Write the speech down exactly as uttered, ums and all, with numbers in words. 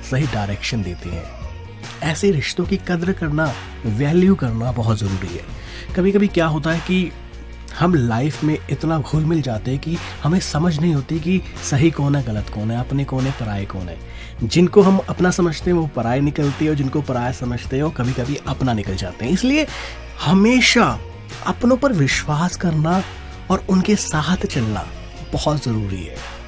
सही डायरेक्शन देते हैं। ऐसे रिश्तों की कद्र करना, वैल्यू करना बहुत ज़रूरी है। कभी कभी क्या होता है कि हम लाइफ में इतना घुल मिल जाते हैं कि हमें समझ नहीं होती कि सही कौन है, गलत कौन है, अपने कौन है, पराये कौन है। जिनको हम अपना समझते हैं वो पराये निकलते हैं, और जिनको पराया समझते हैं वो कभी कभी अपना निकल जाते हैं। इसलिए हमेशा अपनों पर विश्वास करना और उनके साथ चलना बहुत ज़रूरी है।